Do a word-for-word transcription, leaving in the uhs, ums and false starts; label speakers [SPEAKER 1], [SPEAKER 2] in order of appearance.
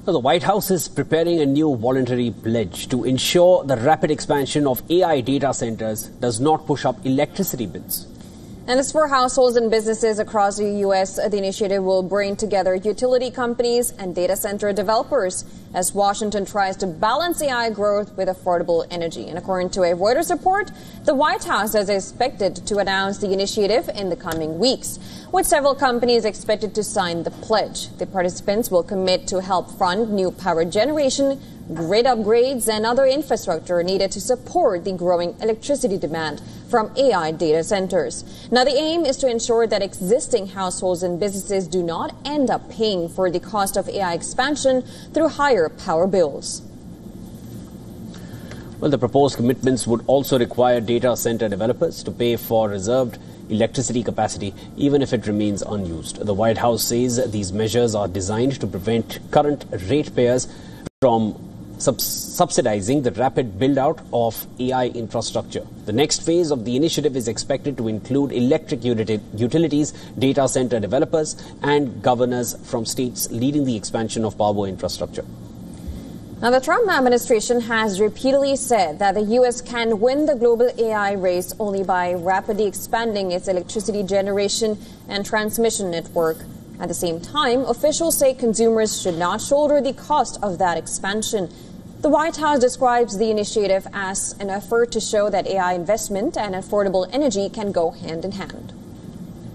[SPEAKER 1] The White House is preparing a new voluntary pledge to ensure the rapid expansion of A I data centers does not push up electricity bills.
[SPEAKER 2] And as for households and businesses across the U S, the initiative will bring together utility companies and data center developers as Washington tries to balance A I growth with affordable energy. And according to a Reuters report, the White House is expected to announce the initiative in the coming weeks, with several companies expected to sign the pledge. The participants will commit to help fund new power generation, grid upgrades, and other infrastructure needed to support the growing electricity demand from A I data centers. Now, the aim is to ensure that existing households and businesses do not end up paying for the cost of A I expansion through higher power bills.
[SPEAKER 1] Well, the proposed commitments would also require data center developers to pay for reserved electricity capacity, even if it remains unused. The White House says these measures are designed to prevent current ratepayers from Sub- subsidizing the rapid build-out of A I infrastructure. The next phase of the initiative is expected to include electric utility- utilities, data center developers, and governors from states leading the expansion of power infrastructure.
[SPEAKER 2] Now, the Trump administration has repeatedly said that the U S can win the global A I race only by rapidly expanding its electricity generation and transmission network. At the same time, officials say consumers should not shoulder the cost of that expansion. The White House describes the initiative as an effort to show that A I investment and affordable energy can go hand in hand.